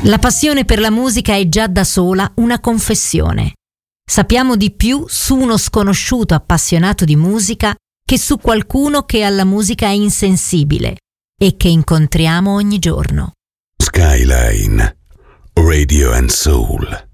La passione per la musica è già da sola una confessione. Sappiamo di più su uno sconosciuto appassionato di musica che su qualcuno che alla musica è insensibile e che incontriamo ogni giorno. Skyline Radio and Soul.